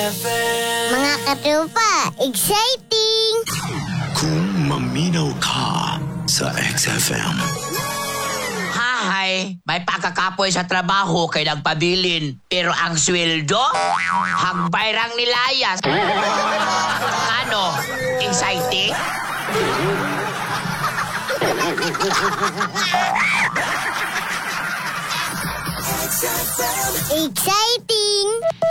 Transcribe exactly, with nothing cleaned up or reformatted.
Mga katropa, exciting! Kung maminaw ka sa X F M. Hahay, may pagkakapoy sa trabaho kay nagpabilin. Pero ang sweldo, hagbayrang nilayas. Ano? Exciting? Exciting!